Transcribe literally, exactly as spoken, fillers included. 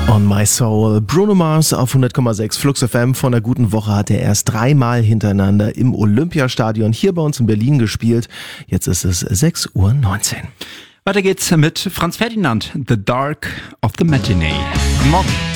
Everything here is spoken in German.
On My Soul. Bruno Mars auf hundert Komma sechs Flux F M. Von der guten Woche hat er erst dreimal hintereinander im Olympiastadion hier bei uns in Berlin gespielt. Jetzt ist es sechs Uhr neunzehn. Weiter geht's mit Franz Ferdinand, The Dark of the Matinee. Guten Morgen.